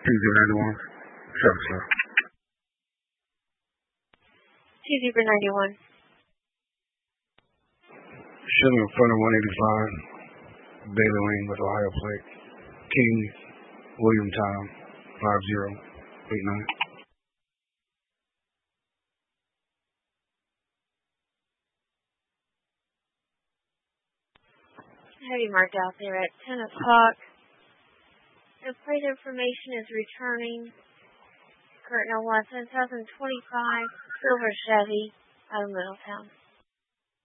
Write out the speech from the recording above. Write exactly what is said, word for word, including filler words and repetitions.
T zero ninety-one. Seven, sir. T zero ninety-one. Shilling in front of one eighty-five. Bailey Lane with Ohio plate. King William Tom. Five zero eight nine. Have you marked out there at ten o'clock? The plate information is returning. Curtain one, ten thousand twenty-five, Silver Chevy, out of Middletown.